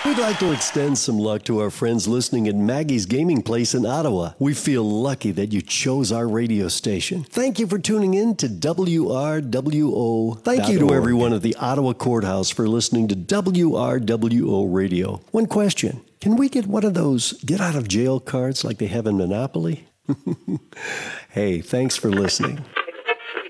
We'd like to extend some luck to our friends listening at Maggie's Gaming Place in Ottawa. We feel lucky that you chose our radio station. Thank you for tuning in to WRWO. Thank you to everyone at the Ottawa Courthouse for listening to WRWO Radio. One question. Can we get one of those get-out-of-jail cards like they have in Monopoly? Hey, thanks for listening.